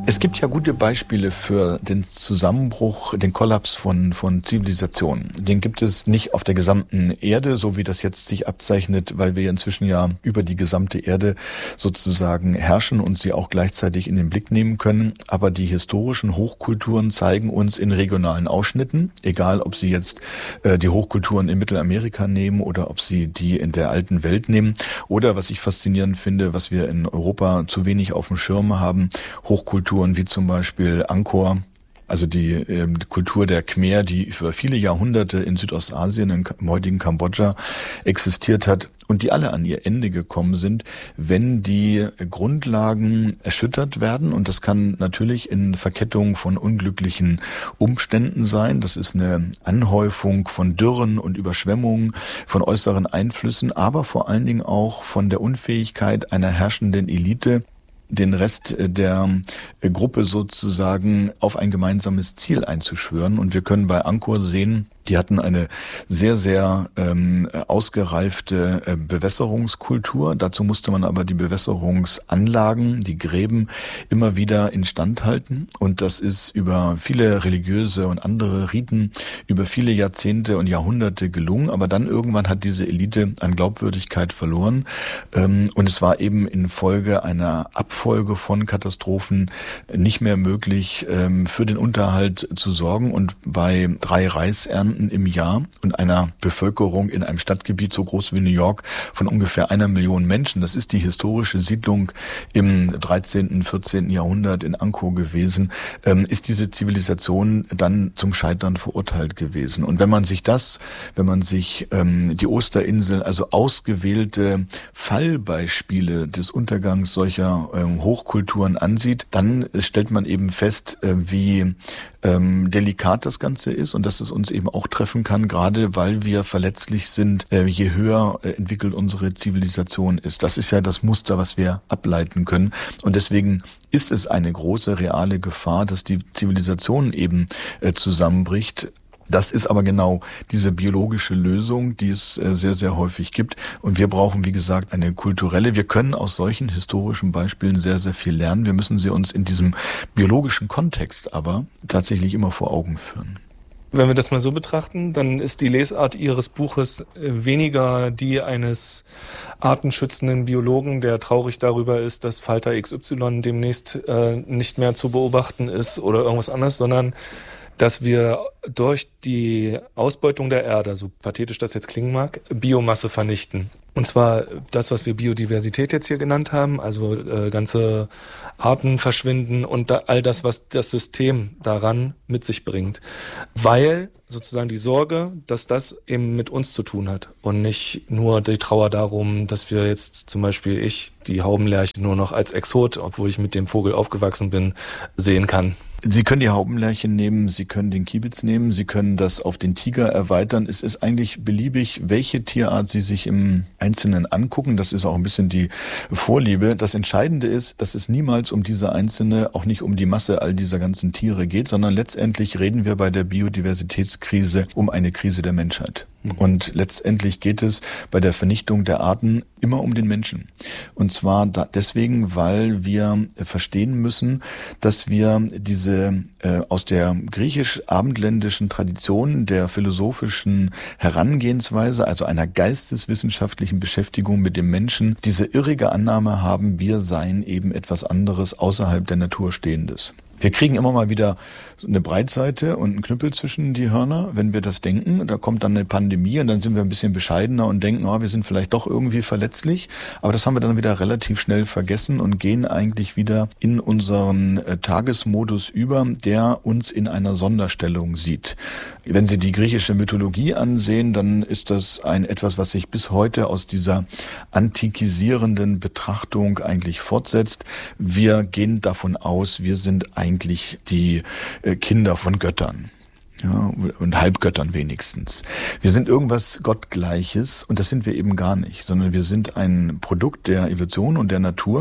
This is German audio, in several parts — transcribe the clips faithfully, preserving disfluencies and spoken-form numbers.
Es gibt ja gute Beispiele für den Zusammenbruch, den Kollaps von, von Zivilisationen. Den gibt es nicht auf der gesamten Erde, so wie das jetzt sich abzeichnet, weil wir inzwischen ja über die gesamte Erde sozusagen herrschen und sie auch gleichzeitig in den Blick nehmen können. Aber die historischen Hochkulturen zeigen uns in regionalen Ausschnitten, egal ob sie jetzt äh, die Hochkulturen in Mittelamerika nehmen oder ob sie die in der alten Welt nehmen. Oder was ich faszinierend finde, was wir in Europa zu wenig auf dem Schirm haben, Hochkulturen wie zum Beispiel Angkor, also die äh, Kultur der Khmer, die über viele Jahrhunderte in Südostasien, in, im heutigen Kambodscha existiert hat und die alle an ihr Ende gekommen sind, wenn die Grundlagen erschüttert werden. Und das kann natürlich in Verkettung von unglücklichen Umständen sein. Das ist eine Anhäufung von Dürren und Überschwemmungen, von äußeren Einflüssen, aber vor allen Dingen auch von der Unfähigkeit einer herrschenden Elite, den Rest der Gruppe sozusagen auf ein gemeinsames Ziel einzuschwören. Und wir können bei Angkor sehen, die hatten eine sehr, sehr ähm, ausgereifte äh, Bewässerungskultur. Dazu musste man aber die Bewässerungsanlagen, die Gräben immer wieder instand halten. Und das ist über viele religiöse und andere Riten, über viele Jahrzehnte und Jahrhunderte gelungen. Aber dann irgendwann hat diese Elite an Glaubwürdigkeit verloren. Ähm, und es war eben infolge einer Abfolge von Katastrophen nicht mehr möglich, ähm, für den Unterhalt zu sorgen. Und bei drei Reisernten im Jahr und einer Bevölkerung in einem Stadtgebiet so groß wie New York von ungefähr einer Million Menschen. Das ist die historische Siedlung im dreizehnten, vierzehnten Jahrhundert in Angkor gewesen, ähm, ist diese Zivilisation dann zum Scheitern verurteilt gewesen. Und wenn man sich das, wenn man sich ähm, die Osterinsel, also ausgewählte Fallbeispiele des Untergangs solcher ähm, Hochkulturen ansieht, dann stellt man eben fest, äh, wie ähm, delikat das Ganze ist und dass es uns eben auch treffen kann, gerade weil wir verletzlich sind, äh, je höher äh, entwickelt unsere Zivilisation ist. Das ist ja das Muster, was wir ableiten können. Und deswegen ist es eine große reale Gefahr, dass die Zivilisation eben äh, zusammenbricht. Das ist aber genau diese biologische Lösung, die es äh, sehr, sehr häufig gibt. Und wir brauchen, wie gesagt, eine kulturelle. Wir können aus solchen historischen Beispielen sehr, sehr viel lernen. Wir müssen sie uns in diesem biologischen Kontext aber tatsächlich immer vor Augen führen. Wenn wir das mal so betrachten, dann ist die Lesart Ihres Buches weniger die eines artenschützenden Biologen, der traurig darüber ist, dass Falter X Y demnächst äh, nicht mehr zu beobachten ist oder irgendwas anderes, sondern dass wir durch die Ausbeutung der Erde, so pathetisch das jetzt klingen mag, Biomasse vernichten. Und zwar das, was wir Biodiversität jetzt hier genannt haben, also äh, ganze Arten verschwinden und da, all das, was das System daran mit sich bringt. Weil sozusagen die Sorge, dass das eben mit uns zu tun hat und nicht nur die Trauer darum, dass wir jetzt zum Beispiel ich die Haubenlerche nur noch als Exot, obwohl ich mit dem Vogel aufgewachsen bin, sehen kann. Sie können die Haubenlerche nehmen, Sie können den Kiebitz nehmen, Sie können das auf den Tiger erweitern. Es ist eigentlich beliebig, welche Tierart Sie sich im Einzelnen angucken. Das ist auch ein bisschen die Vorliebe. Das Entscheidende ist, dass es niemals um diese einzelne, auch nicht um die Masse all dieser ganzen Tiere geht, sondern letztendlich reden wir bei der Biodiversitätskrise um eine Krise der Menschheit. Und letztendlich geht es bei der Vernichtung der Arten immer um den Menschen. Und zwar da deswegen, weil wir verstehen müssen, dass wir diese äh, aus der griechisch-abendländischen Tradition der philosophischen Herangehensweise, also einer geisteswissenschaftlichen Beschäftigung mit dem Menschen, diese irrige Annahme haben, wir seien eben etwas anderes außerhalb der Natur Stehendes. Wir kriegen immer mal wieder eine Breitseite und einen Knüppel zwischen die Hörner, wenn wir das denken. Da kommt dann eine Pandemie und dann sind wir ein bisschen bescheidener und denken, oh, wir sind vielleicht doch irgendwie verletzlich. Aber das haben wir dann wieder relativ schnell vergessen und gehen eigentlich wieder in unseren äh, Tagesmodus über, der uns in einer Sonderstellung sieht. Wenn Sie die griechische Mythologie ansehen, dann ist das ein etwas, was sich bis heute aus dieser antikisierenden Betrachtung eigentlich fortsetzt. Wir gehen davon aus, wir sind eigentlich die äh, Kinder von Göttern. Ja, und Halbgöttern wenigstens. Wir sind irgendwas Gottgleiches und das sind wir eben gar nicht, sondern wir sind ein Produkt der Evolution und der Natur.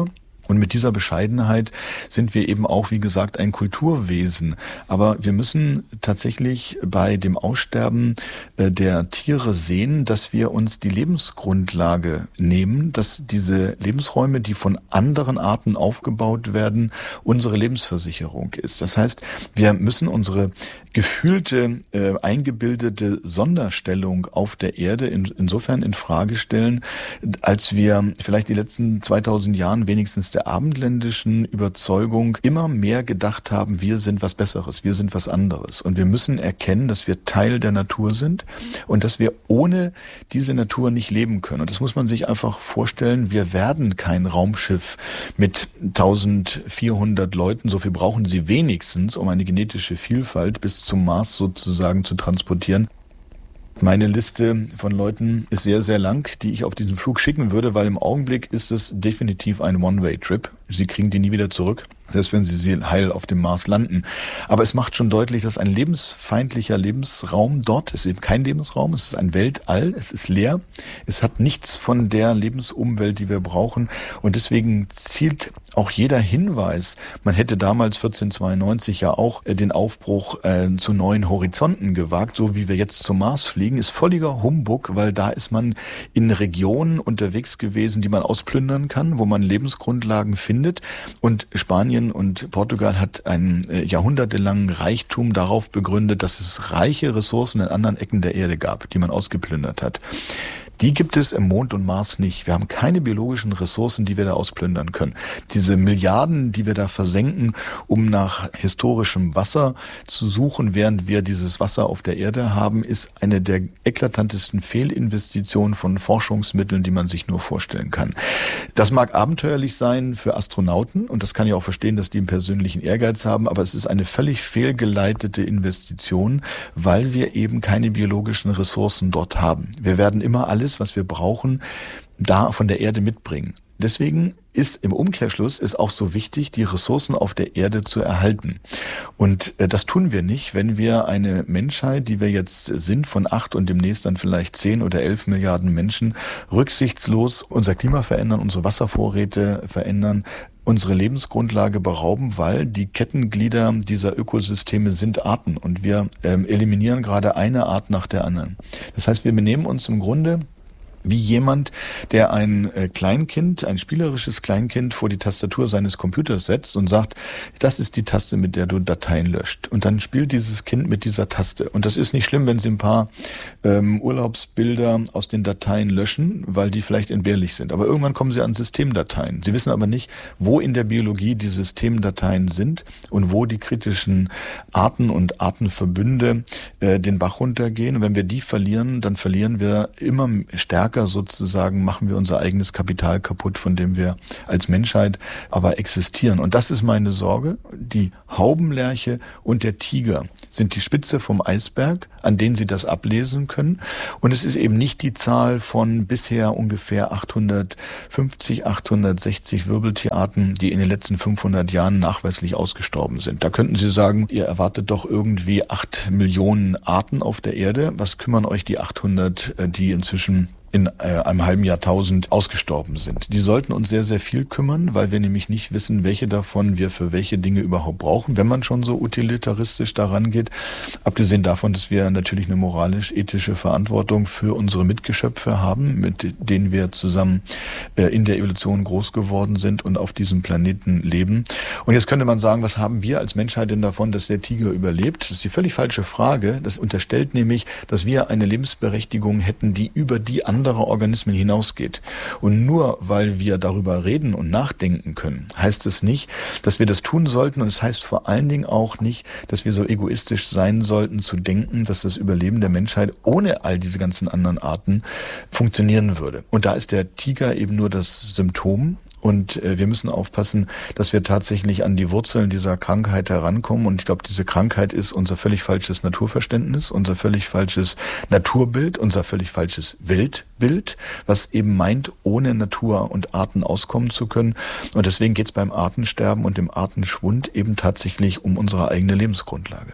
Und mit dieser Bescheidenheit sind wir eben auch, wie gesagt, ein Kulturwesen. Aber wir müssen tatsächlich bei dem Aussterben der Tiere sehen, dass wir uns die Lebensgrundlage nehmen, dass diese Lebensräume, die von anderen Arten aufgebaut werden, unsere Lebensversicherung ist. Das heißt, wir müssen unsere gefühlte, äh, eingebildete Sonderstellung auf der Erde in, insofern in Frage stellen, als wir vielleicht die letzten zweitausend Jahren wenigstens der abendländischen Überzeugung immer mehr gedacht haben, wir sind was Besseres, wir sind was anderes. Und wir müssen erkennen, dass wir Teil der Natur sind und dass wir ohne diese Natur nicht leben können. Und das muss man sich einfach vorstellen, wir werden kein Raumschiff mit eintausendvierhundert Leuten, so viel brauchen sie wenigstens, um eine genetische Vielfalt bis zum Mars sozusagen zu transportieren. Meine Liste von Leuten ist sehr, sehr lang, die ich auf diesen Flug schicken würde, weil im Augenblick ist es definitiv ein One-Way-Trip. Sie kriegen die nie wieder zurück, selbst wenn sie heil auf dem Mars landen. Aber es macht schon deutlich, dass ein lebensfeindlicher Lebensraum dort ist eben kein Lebensraum, es ist ein Weltall, es ist leer, es hat nichts von der Lebensumwelt, die wir brauchen. Und deswegen zielt auch jeder Hinweis, man hätte damals vierzehnhundertzweiundneunzig ja auch den Aufbruch äh, zu neuen Horizonten gewagt, so wie wir jetzt zum Mars fliegen, ist völliger Humbug, weil da ist man in Regionen unterwegs gewesen, die man ausplündern kann, wo man Lebensgrundlagen findet. Und Spanien und Portugal hat einen äh, jahrhundertelangen Reichtum darauf begründet, dass es reiche Ressourcen in anderen Ecken der Erde gab, die man ausgeplündert hat. Die gibt es im Mond und Mars nicht. Wir haben keine biologischen Ressourcen, die wir da ausplündern können. Diese Milliarden, die wir da versenken, um nach historischem Wasser zu suchen, während wir dieses Wasser auf der Erde haben, ist eine der eklatantesten Fehlinvestitionen von Forschungsmitteln, die man sich nur vorstellen kann. Das mag abenteuerlich sein für Astronauten und das kann ich auch verstehen, dass die einen persönlichen Ehrgeiz haben, aber es ist eine völlig fehlgeleitete Investition, weil wir eben keine biologischen Ressourcen dort haben. Wir werden immer alles, was wir brauchen, da von der Erde mitbringen. Deswegen ist im Umkehrschluss ist auch so wichtig, die Ressourcen auf der Erde zu erhalten. Und äh, das tun wir nicht, wenn wir eine Menschheit, die wir jetzt sind, von acht und demnächst dann vielleicht zehn oder elf Milliarden Menschen, rücksichtslos unser Klima verändern, unsere Wasservorräte verändern, unsere Lebensgrundlage berauben, weil die Kettenglieder dieser Ökosysteme sind Arten und wir ähm, eliminieren gerade eine Art nach der anderen. Das heißt, wir benehmen uns im Grunde wie jemand, der ein Kleinkind, ein spielerisches Kleinkind vor die Tastatur seines Computers setzt und sagt, das ist die Taste, mit der du Dateien löscht. Und dann spielt dieses Kind mit dieser Taste. Und das ist nicht schlimm, wenn sie ein paar ähm, Urlaubsbilder aus den Dateien löschen, weil die vielleicht entbehrlich sind. Aber irgendwann kommen sie an Systemdateien. Sie wissen aber nicht, wo in der Biologie die Systemdateien sind und wo die kritischen Arten und Artenverbünde äh, den Bach runtergehen. Und wenn wir die verlieren, dann verlieren wir immer stärker sozusagen, machen wir unser eigenes Kapital kaputt, von dem wir als Menschheit aber existieren. Und das ist meine Sorge. Die Haubenlerche und der Tiger sind die Spitze vom Eisberg, an denen Sie das ablesen können. Und es ist eben nicht die Zahl von bisher ungefähr achthundertfünfzig, achthundertsechzig Wirbeltierarten, die in den letzten fünfhundert Jahren nachweislich ausgestorben sind. Da könnten Sie sagen, ihr erwartet doch irgendwie acht Millionen Arten auf der Erde. Was kümmern euch die achthundert, die inzwischen in äh, einem halben Jahrtausend ausgestorben sind. Die sollten uns sehr, sehr viel kümmern, weil wir nämlich nicht wissen, welche davon wir für welche Dinge überhaupt brauchen, wenn man schon so utilitaristisch daran geht. Abgesehen davon, dass wir natürlich eine moralisch-ethische Verantwortung für unsere Mitgeschöpfe haben, mit denen wir zusammen äh, in der Evolution groß geworden sind und auf diesem Planeten leben. Und jetzt könnte man sagen, was haben wir als Menschheit denn davon, dass der Tiger überlebt? Das ist die völlig falsche Frage. Das unterstellt nämlich, dass wir eine Lebensberechtigung hätten, die über die andere Organismen hinausgeht. Und nur weil wir darüber reden und nachdenken können, heißt es nicht, dass wir das tun sollten. Und es heißt vor allen Dingen auch nicht, dass wir so egoistisch sein sollten, zu denken, dass das Überleben der Menschheit ohne all diese ganzen anderen Arten funktionieren würde. Und da ist der Tiger eben nur das Symptom. Und äh, wir müssen aufpassen, dass wir tatsächlich an die Wurzeln dieser Krankheit herankommen. Und ich glaube, diese Krankheit ist unser völlig falsches Naturverständnis, unser völlig falsches Naturbild, unser völlig falsches Weltbild, was eben meint, ohne Natur und Arten auskommen zu können. Und deswegen geht es beim Artensterben und dem Artenschwund eben tatsächlich um unsere eigene Lebensgrundlage.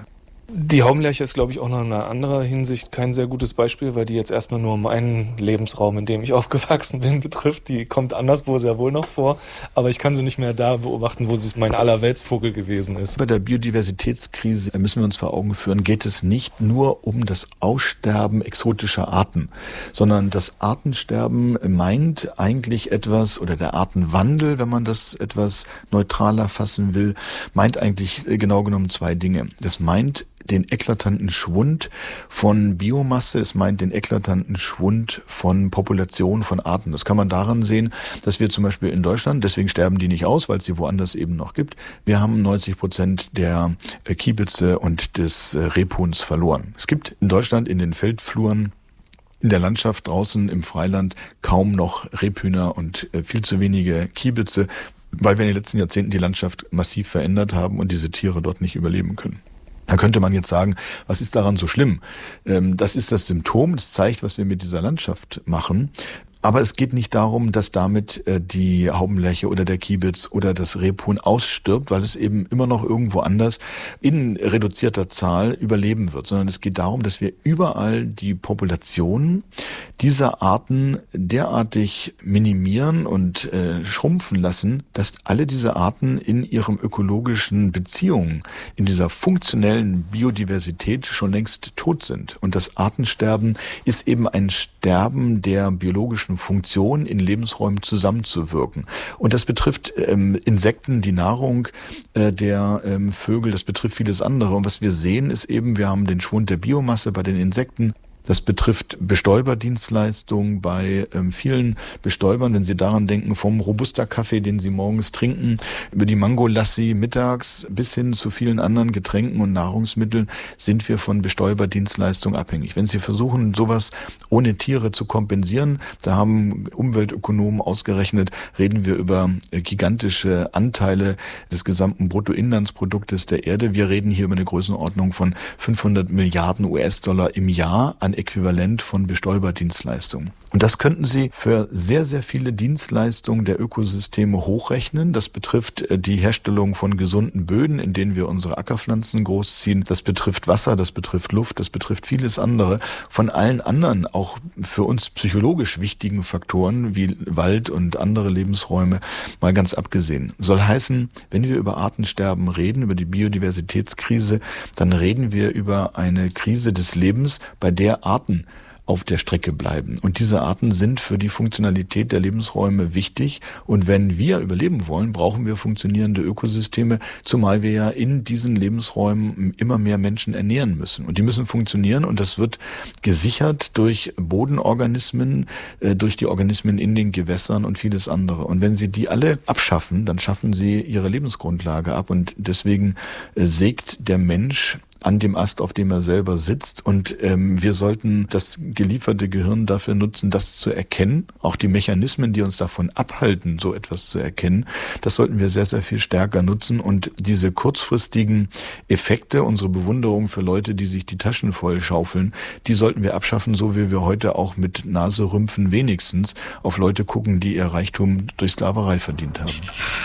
Die Haubenlerche ist, glaube ich, auch noch in einer anderen Hinsicht kein sehr gutes Beispiel, weil die jetzt erstmal nur meinen Lebensraum, in dem ich aufgewachsen bin, betrifft. Die kommt anderswo sehr wohl noch vor, aber ich kann sie nicht mehr da beobachten, wo sie mein Allerweltsvogel gewesen ist. Bei der Biodiversitätskrise müssen wir uns vor Augen führen, geht es nicht nur um das Aussterben exotischer Arten, sondern das Artensterben meint eigentlich etwas, oder der Artenwandel, wenn man das etwas neutraler fassen will, meint eigentlich genau genommen zwei Dinge. Das meint den eklatanten Schwund von Biomasse, es meint den eklatanten Schwund von Populationen von Arten. Das kann man daran sehen, dass wir zum Beispiel in Deutschland, deswegen sterben die nicht aus, weil es sie woanders eben noch gibt, wir haben neunzig Prozent der Kiebitze und des Rebhuhns verloren. Es gibt in Deutschland in den Feldfluren, in der Landschaft draußen im Freiland kaum noch Rebhühner und viel zu wenige Kiebitze, weil wir in den letzten Jahrzehnten die Landschaft massiv verändert haben und diese Tiere dort nicht überleben können. Da könnte man jetzt sagen, was ist daran so schlimm? Das ist das Symptom, das zeigt, was wir mit dieser Landschaft machen. Aber es geht nicht darum, dass damit die Haubenlerche oder der Kiebitz oder das Rebhuhn ausstirbt, weil es eben immer noch irgendwo anders in reduzierter Zahl überleben wird, sondern es geht darum, dass wir überall die Population dieser Arten derartig minimieren und äh, schrumpfen lassen, dass alle diese Arten in ihrem ökologischen Beziehungen, in dieser funktionellen Biodiversität schon längst tot sind. Und das Artensterben ist eben ein Sterben der biologischen Funktion, in Lebensräumen zusammenzuwirken. Und das betrifft ähm, Insekten, die Nahrung äh, der ähm, Vögel, das betrifft vieles andere. Und was wir sehen, ist eben, wir haben den Schwund der Biomasse bei den Insekten. Das betrifft Bestäuberdienstleistungen bei ähm, vielen Bestäubern, wenn Sie daran denken, vom Robusta-Kaffee, den Sie morgens trinken, über die Mango-Lassi mittags bis hin zu vielen anderen Getränken und Nahrungsmitteln sind wir von Bestäuberdienstleistungen abhängig. Wenn Sie versuchen, sowas ohne Tiere zu kompensieren, da haben Umweltökonomen ausgerechnet, reden wir über äh, gigantische Anteile des gesamten Bruttoinlandsproduktes der Erde. Wir reden hier über eine Größenordnung von fünfhundert Milliarden U S-Dollar im Jahr an Äquivalent von Bestäuberdienstleistungen. Und das könnten Sie für sehr, sehr viele Dienstleistungen der Ökosysteme hochrechnen. Das betrifft die Herstellung von gesunden Böden, in denen wir unsere Ackerpflanzen großziehen. Das betrifft Wasser, das betrifft Luft, das betrifft vieles andere. Von allen anderen, auch für uns psychologisch wichtigen Faktoren wie Wald und andere Lebensräume, mal ganz abgesehen. Soll heißen, wenn wir über Artensterben reden, über die Biodiversitätskrise, dann reden wir über eine Krise des Lebens, bei der Arten auf der Strecke bleiben. Und diese Arten sind für die Funktionalität der Lebensräume wichtig. Und wenn wir überleben wollen, brauchen wir funktionierende Ökosysteme, zumal wir ja in diesen Lebensräumen immer mehr Menschen ernähren müssen. Und die müssen funktionieren und das wird gesichert durch Bodenorganismen, durch die Organismen in den Gewässern und vieles andere. Und wenn Sie die alle abschaffen, dann schaffen Sie Ihre Lebensgrundlage ab. Und deswegen sägt der Mensch an dem Ast, auf dem er selber sitzt. Und ähm, wir sollten das gelieferte Gehirn dafür nutzen, das zu erkennen. Auch die Mechanismen, die uns davon abhalten, so etwas zu erkennen, das sollten wir sehr, sehr viel stärker nutzen. Und diese kurzfristigen Effekte, unsere Bewunderung für Leute, die sich die Taschen voll schaufeln, die sollten wir abschaffen, so wie wir heute auch mit Naserümpfen wenigstens auf Leute gucken, die ihr Reichtum durch Sklaverei verdient haben.